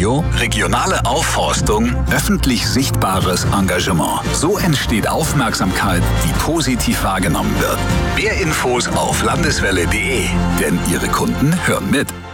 Radio, regionale Aufforstung, öffentlich sichtbares Engagement. So entsteht Aufmerksamkeit, die positiv wahrgenommen wird. Mehr Infos auf landeswelle.de, denn Ihre Kunden hören mit.